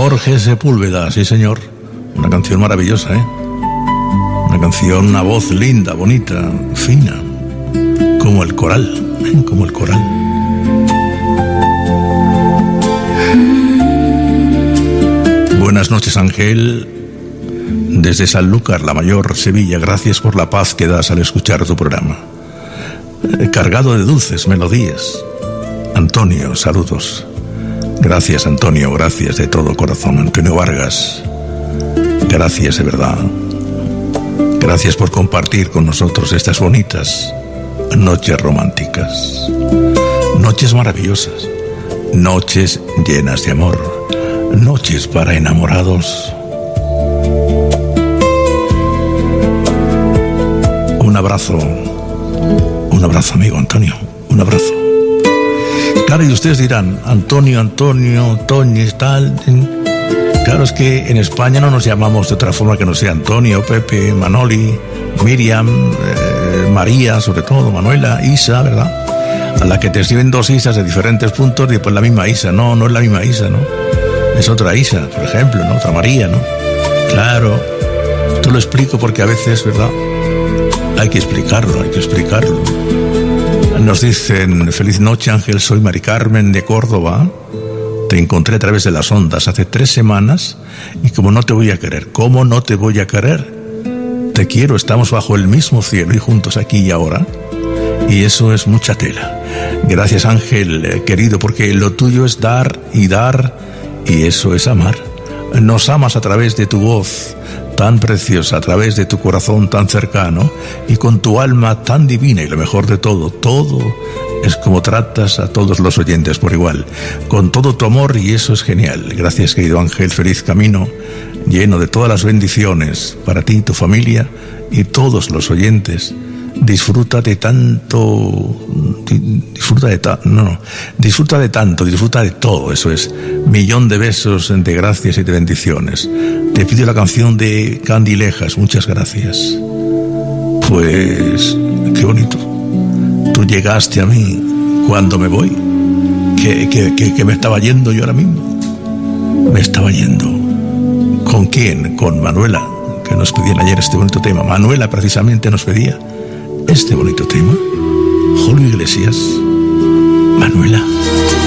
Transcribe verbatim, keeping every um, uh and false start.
Jorge Sepúlveda, sí señor. Una canción maravillosa, ¿eh? Una canción, una voz linda, bonita, fina. Como el coral, ¿eh? Como el coral. Buenas noches, Ángel. Desde Sanlúcar, la Mayor, Sevilla, gracias por la paz que das al escuchar tu programa. Eh, cargado de dulces melodías. Antonio, saludos. Gracias, Antonio, gracias de todo corazón. Antonio Vargas, gracias de verdad. Gracias por compartir con nosotros estas bonitas noches románticas. Noches maravillosas. Noches llenas de amor. Noches para enamorados. Un abrazo. Un abrazo, amigo Antonio. Un abrazo. Claro, y ustedes dirán, Antonio, Antonio, Toñi, tal. Claro, es que en España no nos llamamos de otra forma que no sea Antonio, Pepe, Manoli, Miriam, eh, María, sobre todo, Manuela, Isa, ¿verdad? A la que te escriben dos Isas de diferentes puntos y después la misma Isa. No, no es la misma Isa, ¿no? Es otra Isa, por ejemplo, ¿no? Otra María, ¿no? Claro. Esto lo explico porque a veces, ¿verdad? Hay que explicarlo, hay que explicarlo. Nos dicen, feliz noche, Ángel, soy Mari Carmen de Córdoba. Te encontré a través de las ondas hace tres semanas y como no te voy a querer, ¿cómo no te voy a querer? Te quiero, estamos bajo el mismo cielo y juntos aquí y ahora. Y eso es mucha tela. Gracias, Ángel, querido, porque lo tuyo es dar y dar y eso es amar. Nos amas a través de tu voz tan preciosa, a través de tu corazón tan cercano y con tu alma tan divina y lo mejor de todo, todo es como tratas a todos los oyentes por igual, con todo tu amor y eso es genial. Gracias, querido Ángel, feliz camino, lleno de todas las bendiciones para ti, tu familia y todos los oyentes. Disfruta de tanto, disfruta de tanto, no, no, disfruta de tanto, disfruta de todo, eso es, millón de besos, de gracias y de bendiciones. Te pido la canción de Candilejas, muchas gracias. Pues, qué bonito. Tú llegaste a mí cuando me voy, que, que, que, que me estaba yendo yo ahora mismo, me estaba yendo. ¿Con quién? Con Manuela, que nos pedían ayer este bonito tema. Manuela precisamente nos pedía este bonito tema. Julio Iglesias, Manuela.